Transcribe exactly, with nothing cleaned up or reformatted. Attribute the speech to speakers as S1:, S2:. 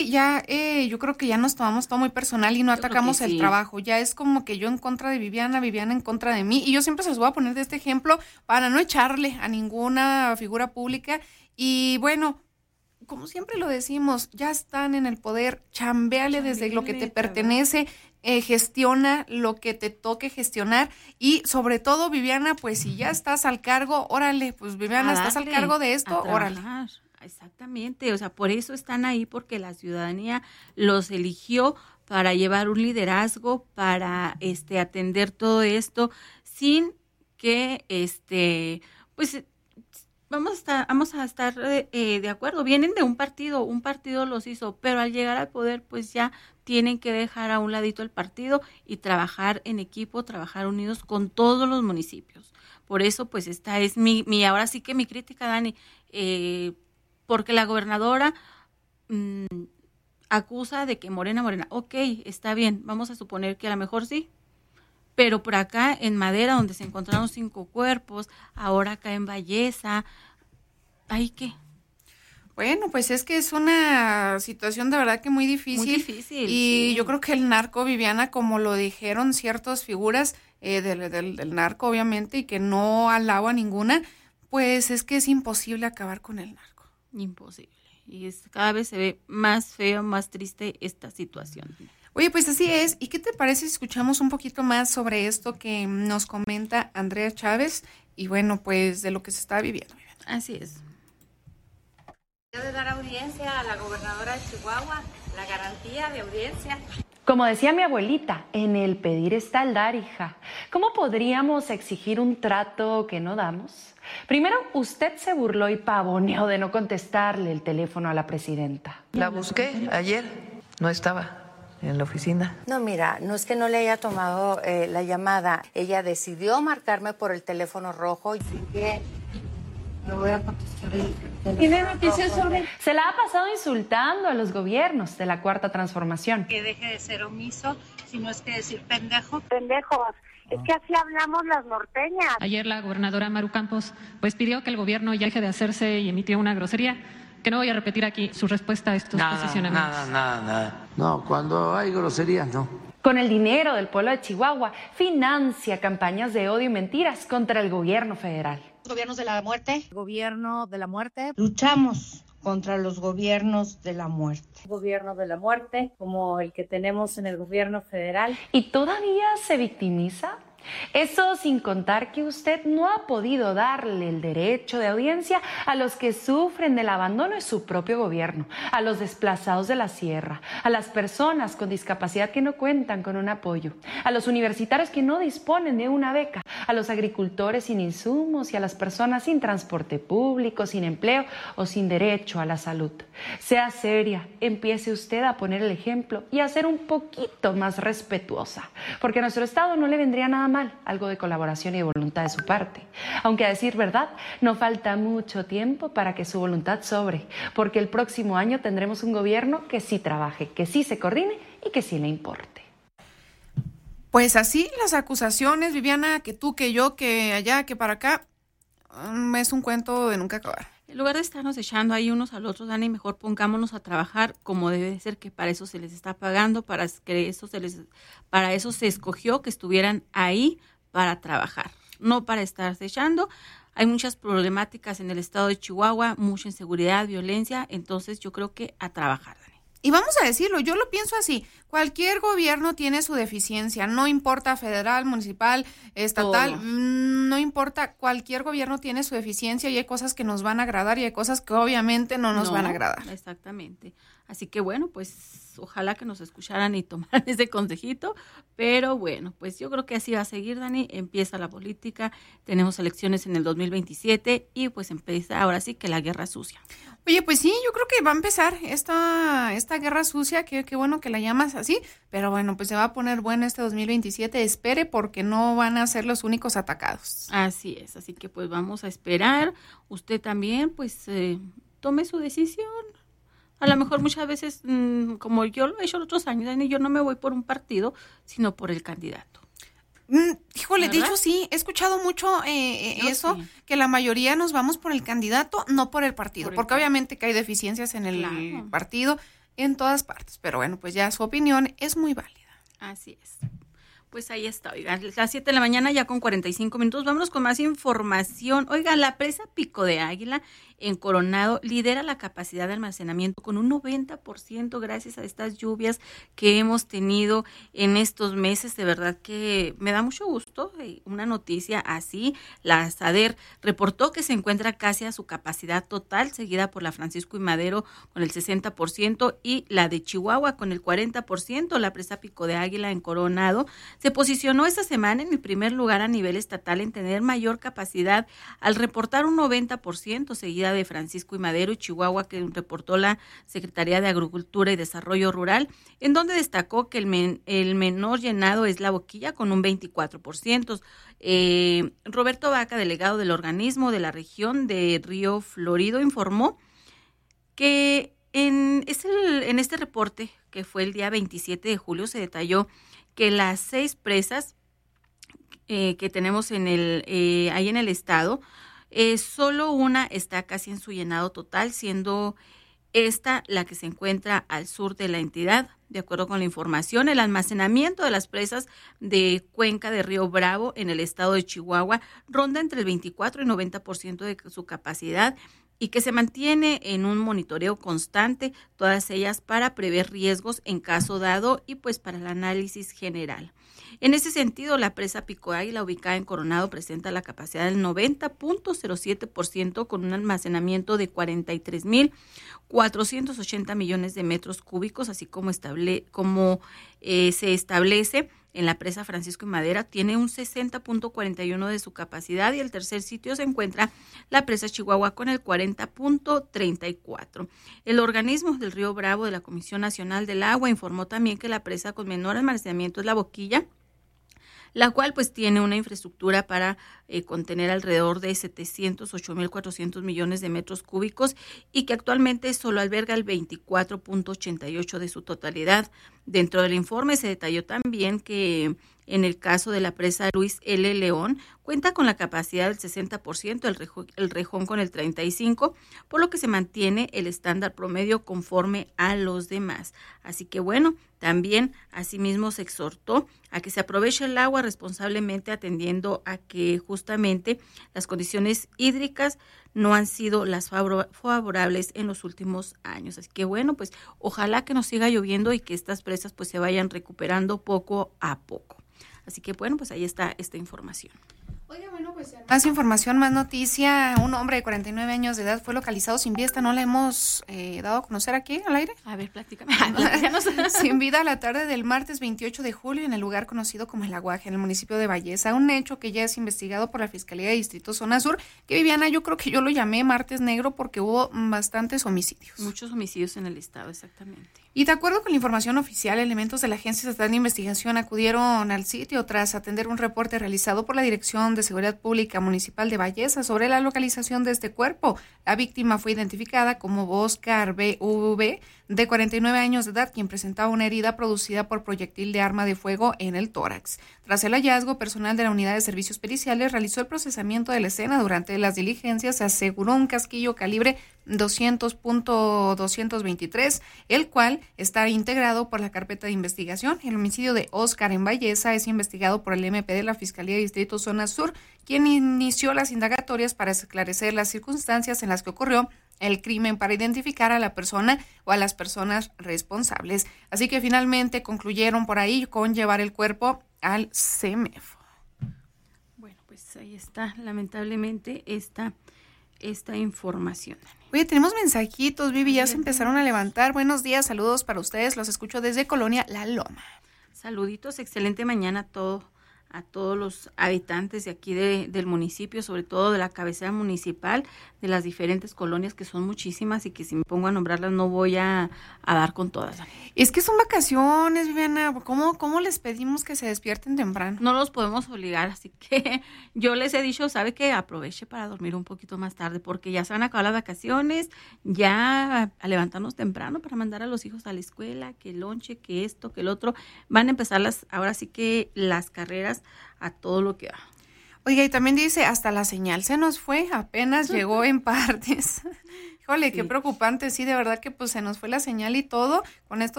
S1: Ya, eh, yo creo que ya nos tomamos todo muy personal y no
S2: Yo creo que
S1: atacamos el
S2: sí.
S1: trabajo. Ya es como que yo en contra de Viviana, Viviana en contra de mí. Y yo siempre se los voy a poner de este ejemplo para no echarle a ninguna figura pública. Y bueno, como siempre lo decimos, ya están en el poder, chambéale desde lo que te
S2: Chambéale,
S1: pertenece, eh, gestiona lo que te toque gestionar y sobre todo, Viviana, pues si ya estás al cargo, órale, pues Viviana,
S2: A
S1: estás al
S2: darle,
S1: cargo de
S2: a
S1: esto, órale.
S2: trabajar. Exactamente, o sea, por eso están ahí, porque la ciudadanía los eligió para llevar un liderazgo, para este atender todo esto, sin que este, pues vamos a estar, vamos a estar eh, de acuerdo. Vienen de un partido, un partido los hizo, pero al llegar al poder, pues ya tienen que dejar a un ladito el partido y trabajar en equipo, trabajar unidos con todos los municipios. Por eso, pues esta es mi, mi ahora sí que mi crítica, Dani, eh, porque la gobernadora mmm, acusa de que Morena, Morena, ok, está bien, vamos a suponer que a lo mejor sí, pero por acá en Madera, donde se encontraron cinco cuerpos, ahora acá en Valleza, ¿ahí qué?
S1: Bueno, pues es que es una situación de verdad que muy difícil.
S2: Muy difícil,
S1: y
S2: sí.
S1: yo creo que el narco, Viviana, como lo dijeron ciertas figuras eh, del, del, del narco, obviamente, y que no alabo a ninguna, pues es que es imposible acabar con el narco.
S2: Imposible. Y es, cada vez se ve más feo, más triste esta situación.
S1: Oye, pues así es. ¿Y qué te parece si escuchamos un poquito más sobre esto que nos comenta Andrea Chávez? Y bueno, pues de lo que se está viviendo.
S2: Así es.
S3: De dar audiencia a la gobernadora de Chihuahua, la garantía de audiencia.
S4: Como decía mi abuelita, en el pedir está el dar, hija. ¿Cómo podríamos exigir un trato que no damos? Primero, usted se burló y pavoneó de no contestarle el teléfono a la presidenta.
S5: La busqué ayer, no estaba en la oficina.
S3: No, mira, no es que no le haya tomado eh, la llamada. Ella decidió marcarme por el teléfono rojo. Así que no voy a contestar el
S4: ¿Tiene noticias sobre? Se la ha pasado insultando a los gobiernos de la Cuarta Transformación.
S6: Que deje de ser omiso, si no es que decir pendejo.
S7: Pendejos. Es que así hablamos las norteñas.
S8: Ayer la gobernadora Maru Campos pues pidió que el gobierno ya deje de hacerse y emitió una grosería, que no voy a repetir aquí su respuesta a estos
S9: nada,
S8: posicionamientos.
S9: Nada, nada, nada. No, cuando hay groserías, no.
S4: Con el dinero del pueblo de Chihuahua, financia campañas de odio y mentiras contra el gobierno federal.
S6: Gobiernos de la muerte.
S3: Gobierno de la muerte.
S6: Luchamos contra los gobiernos de la muerte.
S3: Gobierno de la muerte, como el que tenemos en el gobierno federal.
S4: ¿Y todavía se victimiza? Eso sin contar que usted no ha podido darle el derecho de audiencia a los que sufren del abandono de su propio gobierno, a los desplazados de la sierra, a las personas con discapacidad que no cuentan con un apoyo, a los universitarios que no disponen de una beca, a los agricultores sin insumos y a las personas sin transporte público, sin empleo o sin derecho a la salud. Sea seria, empiece usted a poner el ejemplo y a ser un poquito más respetuosa, porque a nuestro Estado no le vendría nada mal algo de colaboración y de voluntad de su parte. Aunque a decir verdad, no falta mucho tiempo para que su voluntad sobre, porque el próximo año tendremos un gobierno que sí trabaje, que sí se coordine y que sí le importe.
S1: Pues así las acusaciones, Viviana, que tú, que yo, que allá, que para acá, um, es un cuento de nunca acabar.
S2: En lugar de estarnos echando ahí unos al otro, Dani, mejor pongámonos a trabajar como debe de ser, que para eso se les está pagando, para que eso se les, para eso se escogió que estuvieran ahí para trabajar, no para estarse echando. Hay muchas problemáticas en el estado de Chihuahua, mucha inseguridad, violencia, entonces yo creo que a trabajar, Dani.
S1: Y vamos a decirlo, yo lo pienso así, cualquier gobierno tiene su deficiencia, no importa federal, municipal, estatal,
S2: Todo.
S1: no importa, cualquier gobierno tiene su deficiencia y hay cosas que nos van a agradar y hay cosas que obviamente no nos
S2: No,
S1: van a agradar.
S2: Exactamente. Así que bueno, pues ojalá que nos escucharan y tomaran ese consejito, pero bueno, pues yo creo que así va a seguir, Dani, empieza la política, tenemos elecciones en el dos mil veintisiete y pues empieza ahora sí que la guerra sucia.
S1: Oye, pues sí, yo creo que va a empezar esta, esta guerra sucia, que qué bueno que la llamas así, pero bueno, pues se va a poner bueno este dos mil veintisiete, espere porque no van a ser los únicos atacados.
S2: Así es, así que pues vamos a esperar, usted también pues eh, tome su decisión. A lo mejor muchas veces, mmm, como yo lo he hecho los otros años, Dani, yo no me voy por un partido, sino por el candidato.
S1: Mm, híjole,
S2: ¿verdad?
S1: de hecho sí, he escuchado mucho eh,
S2: Yo
S1: eso,
S2: sí.
S1: que la mayoría nos vamos por el candidato, no por el partido,
S2: Por el
S1: porque
S2: partido.
S1: obviamente que hay deficiencias en el
S2: Claro.
S1: partido. en todas partes. Pero bueno, pues ya su opinión es muy válida.
S2: Así es. Pues ahí está, oigan, las siete de la mañana ya con cuarenta y cinco minutos. Vámonos con más información. Oiga, la presa Pico de Águila en Coronado lidera la capacidad de almacenamiento con un noventa por ciento gracias a estas lluvias que hemos tenido en estos meses. De verdad que me da mucho gusto una noticia así. La SADER reportó que se encuentra casi a su capacidad total, seguida por la Francisco y Madero con el sesenta por ciento y la de Chihuahua con el cuarenta por ciento. La presa Pico de Águila en Coronado se posicionó esta semana en el primer lugar a nivel estatal en tener mayor capacidad al reportar un noventa por ciento, seguida de Francisco y Madero y Chihuahua, que reportó la Secretaría de Agricultura y Desarrollo Rural, en donde destacó que el, men, el menor llenado es La Boquilla con un veinticuatro por ciento. Eh, Roberto Vaca, delegado del organismo de la región de Río Florido, informó que en, es el, en este reporte, que fue el día veintisiete de julio, se detalló que las seis presas eh, que tenemos en el eh, ahí en el estado, eh, solo una está casi en su llenado total, siendo esta la que se encuentra al sur de la entidad. De acuerdo con la información, el almacenamiento de las presas de Cuenca de Río Bravo en el estado de Chihuahua ronda entre el veinticuatro y noventa por ciento de su capacidad y que se mantiene en un monitoreo constante, todas ellas para prever riesgos en caso dado y pues para el análisis general. En ese sentido, la presa Pico de Águila, ubicada en Coronado, presenta la capacidad del noventa punto cero siete por ciento con un almacenamiento de cuarenta y tres mil cuatrocientos ochenta millones de metros cúbicos, así como, estable, como eh, se establece en la presa Francisco y Madero, tiene un sesenta punto cuarenta y uno de su capacidad, y el tercer sitio se encuentra la presa Chihuahua con el cuarenta punto treinta y cuatro. El organismo del Río Bravo de la Comisión Nacional del Agua informó también que la presa con menor almacenamiento es La Boquilla, la cual pues tiene una infraestructura para eh, contener alrededor de setecientos ocho mil cuatrocientos millones de metros cúbicos y que actualmente solo alberga el veinticuatro punto ochenta y ocho de su totalidad. Dentro del informe se detalló también que en el caso de la presa Luis L. León cuenta con la capacidad del sesenta por ciento, el, rejo, el Rejón con el treinta y cinco por ciento, por lo que se mantiene el estándar promedio conforme a los demás. Así que bueno, también asimismo se exhortó a que se aproveche el agua responsablemente, atendiendo a que justamente las condiciones hídricas no han sido las favorables en los últimos años. Así que bueno, pues ojalá que nos siga lloviendo y que estas presas pues se vayan recuperando poco a poco. Así que bueno, pues ahí está esta información.
S1: Oiga, bueno, pues más información, más noticia. Un hombre de cuarenta y nueve años de edad fue localizado sin vida. Esta no la hemos eh, dado a conocer aquí al aire.
S2: A ver, platícame.
S1: Sin vida a la tarde del martes veintiocho de julio en el lugar conocido como El Aguaje, en el municipio de Valleza. Un hecho que ya es investigado por la Fiscalía de Distrito Zona Sur. Que Viviana, yo creo que yo lo llamé martes negro porque hubo bastantes homicidios.
S2: Muchos homicidios en el estado, exactamente.
S1: Y de acuerdo con la información oficial, elementos de la Agencia Estatal de Investigación acudieron al sitio tras atender un reporte realizado por la Dirección de Seguridad Pública Municipal de Valleza sobre la localización de este cuerpo. La víctima fue identificada como Oscar B V, de cuarenta y nueve años de edad, quien presentaba una herida producida por proyectil de arma de fuego en el tórax. Tras el hallazgo, personal de la Unidad de Servicios Periciales realizó el procesamiento de la escena. Durante las diligencias se aseguró un casquillo calibre doscientos punto doscientos veintitrés, el cual está integrado por la carpeta de investigación. El homicidio de Oscar en Valleza es investigado por el M P de la Fiscalía de Distrito Zona Sur, quien inició las indagatorias para esclarecer las circunstancias en las que ocurrió el crimen para identificar a la persona o a las personas responsables. Así que finalmente concluyeron por ahí con llevar el cuerpo al CEMEFO.
S2: Bueno, pues ahí está, lamentablemente, esta, esta información.
S1: Oye, tenemos mensajitos, Vivi, ya se empezaron a levantar. Buenos días, saludos para ustedes, los escucho desde Colonia La Loma.
S2: Saluditos, excelente mañana a todos. a todos los habitantes de aquí de, del municipio, sobre todo de la cabecera municipal, de las diferentes colonias, que son muchísimas y que si me pongo a nombrarlas no voy a, a dar con todas.
S1: Es que son vacaciones, Viviana, ¿cómo, cómo les pedimos que se despierten temprano?
S2: No los podemos obligar, así que yo les he dicho, sabe que aproveche para dormir un poquito más tarde, porque ya se van a acabar las vacaciones, ya a, a levantarnos temprano para mandar a los hijos a la escuela, que el lonche, que esto, que el otro, van a empezar las, ahora sí que las carreras a todo lo que da.
S1: Oiga, y también dice, hasta la señal se nos fue, apenas llegó en partes. Híjole,
S2: Sí.
S1: qué preocupante, sí, de verdad que pues se nos fue la señal y todo con esto